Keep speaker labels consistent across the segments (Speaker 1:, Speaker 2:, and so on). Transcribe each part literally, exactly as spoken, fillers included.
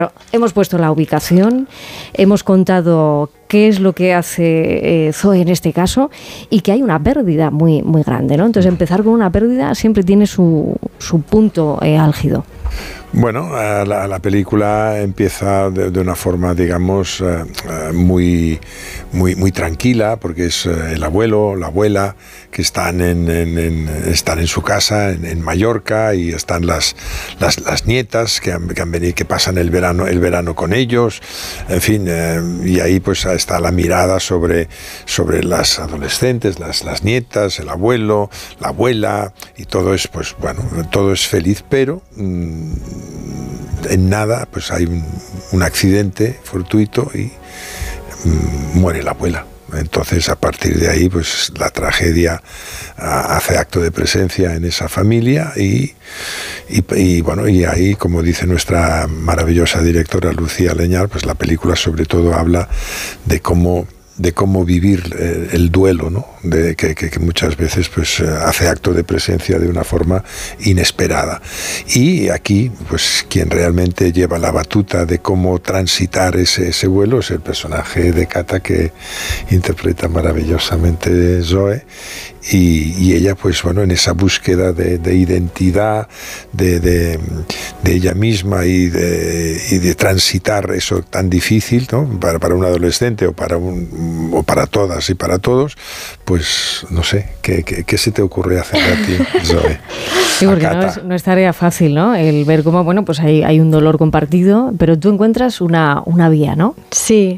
Speaker 1: Hemos puesto la ubicación, hemos contado qué es lo que hace eh, Zoe en este caso y que hay una pérdida muy, muy grande, ¿no? Entonces empezar con una pérdida siempre tiene su, su punto eh, álgido.
Speaker 2: Bueno, la, la película empieza de, de una forma, digamos, uh, uh, muy, muy, muy tranquila, porque es uh, el abuelo, la abuela, que están en, en, en, están en su casa, en, en Mallorca, y están las, las, las nietas que han, que han venido, que pasan el verano, el verano con ellos, en fin, uh, y ahí pues está la mirada sobre, sobre las adolescentes, las, las nietas, el abuelo, la abuela, y todo es, pues bueno, todo es feliz, pero mmm, en nada pues hay un, un accidente fortuito y mmm, muere la abuela. Entonces, a partir de ahí, pues la tragedia uh, hace acto de presencia en esa familia y, y, y bueno, y ahí, como dice nuestra maravillosa directora Lucía Leñar, pues la película sobre todo habla de cómo de cómo vivir eh, el duelo, ¿no? De, que, que, que muchas veces pues eh, hace acto de presencia de una forma inesperada. Y aquí, pues quien realmente lleva la batuta de cómo transitar ese, ese vuelo es el personaje de Cata, que interpreta maravillosamente Zoe. Y, y ella, pues bueno, en esa búsqueda de, de identidad, de, de, de ella misma y de, y de transitar eso tan difícil, ¿no? Para, para un adolescente o para un, o para todas y para todos, pues no sé, ¿qué, qué, qué se te ocurre hacer a ti, Zoe?
Speaker 1: Sí, porque no es, no es tarea fácil, ¿no? El ver cómo, bueno, pues hay, hay un dolor compartido, pero tú encuentras una, una vía, ¿no?
Speaker 3: Sí.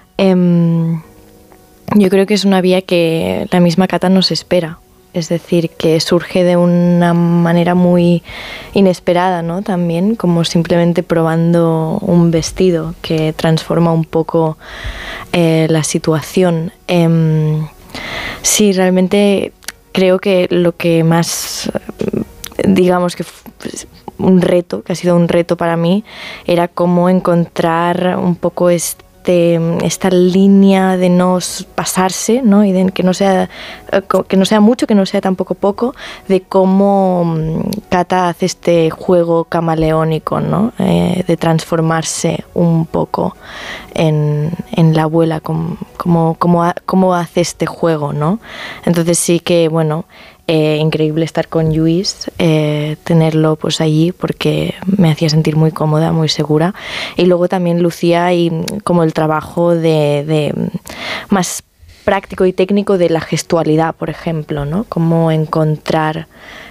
Speaker 3: Um... Yo creo que es una vía que la misma Cata nos espera, es decir, que surge de una manera muy inesperada, ¿no? También, como simplemente probando un vestido que transforma un poco eh, la situación. Eh, sí, realmente creo que lo que más, digamos que un reto, que ha sido un reto para mí, era cómo encontrar un poco este De esta línea de no pasarse, ¿no? Y de que no sea que no sea mucho, que no sea tampoco poco, de cómo Cata hace este juego camaleónico, ¿no? Eh, de transformarse un poco en, en la abuela, como, como, como, como hace este juego, ¿no? Entonces sí que, bueno, Eh, increíble estar con Lluís, eh, tenerlo pues allí, porque me hacía sentir muy cómoda, muy segura. Y luego también Lucía y como el trabajo de, de más práctico y técnico de la gestualidad, por ejemplo, ¿no? Cómo encontrar,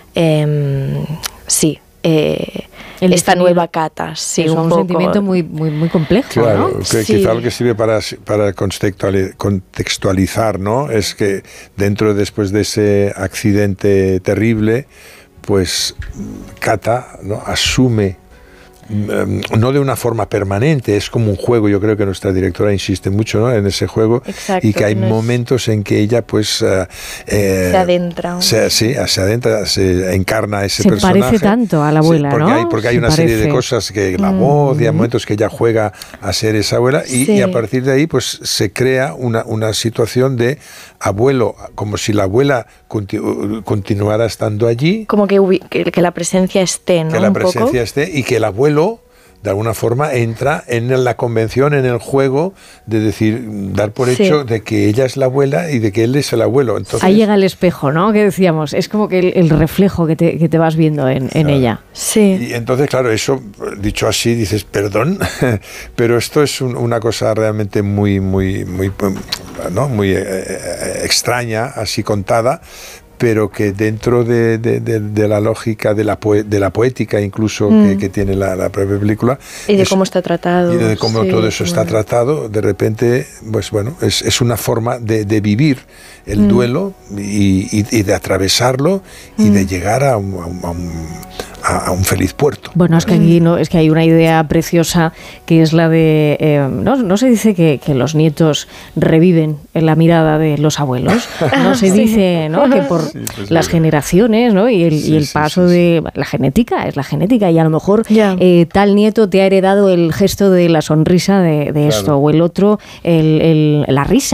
Speaker 3: eh, sí, eh, esta nueva Cata. Sí,
Speaker 1: es un, un
Speaker 3: poco
Speaker 1: sentimiento muy, muy, muy complejo,
Speaker 2: claro,
Speaker 1: ¿no?
Speaker 2: que
Speaker 1: Sí.
Speaker 2: Quizá lo que sirve para, para contextualizar, ¿no? Es que dentro, después de ese accidente terrible, pues Cata, ¿no? asume, no de una forma permanente, es como un juego. Yo creo que nuestra directora insiste mucho, ¿no? En ese juego.
Speaker 3: Exacto,
Speaker 2: y que hay
Speaker 3: no es...
Speaker 2: momentos en que ella pues uh, eh,
Speaker 3: se adentra
Speaker 2: se, sí, se adentra, se encarna a ese
Speaker 1: se
Speaker 2: personaje.
Speaker 1: Se parece tanto a la abuela,
Speaker 2: sí, porque
Speaker 1: ¿no?
Speaker 2: Hay, porque hay
Speaker 1: se
Speaker 2: una
Speaker 1: parece.
Speaker 2: serie de cosas que la
Speaker 1: mm.
Speaker 2: voz, y hay momentos que ella juega a ser esa abuela y,
Speaker 3: sí.
Speaker 2: y a partir de ahí pues se crea una, una situación de abuelo, como si la abuela continu, continuara estando allí.
Speaker 3: Como que, que, que la presencia esté, ¿no?
Speaker 2: Que la
Speaker 3: un
Speaker 2: presencia
Speaker 3: poco.
Speaker 2: esté y que el abuelo de alguna forma entra en la convención, en el juego de decir, dar por
Speaker 3: sí.
Speaker 2: hecho de que ella es la abuela y de que él es el abuelo. Entonces,
Speaker 1: ahí llega el espejo, ¿no? Que decíamos, es como que el, el reflejo que te, que te vas viendo en, en
Speaker 2: claro.
Speaker 1: ella.
Speaker 3: Sí.
Speaker 2: Y entonces, claro, eso, dicho así, dices, perdón, pero esto es un, una cosa realmente muy, muy, muy, ¿no? muy eh, extraña, así contada, pero que dentro de, de, de, de la lógica de la, poe, de la poética incluso mm. que, que tiene la, la propia película.
Speaker 3: Y de
Speaker 2: es,
Speaker 3: cómo está tratado.
Speaker 2: Y de cómo
Speaker 3: sí,
Speaker 2: todo eso
Speaker 3: bueno.
Speaker 2: está tratado, de repente, pues bueno, es, es una forma de, de vivir el mm. duelo y, y, y de atravesarlo mm. y de llegar a un, a, un, a un feliz puerto.
Speaker 1: Bueno, es que aquí no, es que hay una idea preciosa que es la de, eh, no, no se dice que, que los nietos reviven en la mirada de los abuelos, no se sí. dice, ¿no? Que por sí, pues las bien. generaciones, ¿no? Y el, sí, y el paso sí, sí, de la genética, es la genética, y a lo mejor yeah. eh, tal nieto te ha heredado el gesto de la sonrisa de, de claro. esto, o el otro el, el, la risa,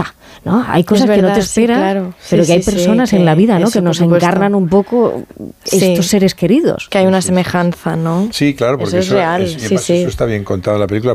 Speaker 1: ¿no? Hay cosas
Speaker 3: verdad,
Speaker 1: que no te esperas,
Speaker 3: sí, claro.
Speaker 1: pero
Speaker 3: sí,
Speaker 1: que hay
Speaker 3: sí,
Speaker 1: personas
Speaker 3: sí,
Speaker 1: en la vida, ¿no?
Speaker 3: eso,
Speaker 1: Que nos
Speaker 3: por supuesto.
Speaker 1: encarnan un poco
Speaker 3: Sí.
Speaker 1: estos seres queridos.
Speaker 3: Que hay una
Speaker 2: Sí, sí,
Speaker 3: semejanza, ¿no?
Speaker 2: Sí, claro, porque
Speaker 3: eso es
Speaker 2: eso,
Speaker 3: real.
Speaker 2: es- y
Speaker 3: sí,
Speaker 2: además
Speaker 3: sí.
Speaker 2: eso está bien contado en la película.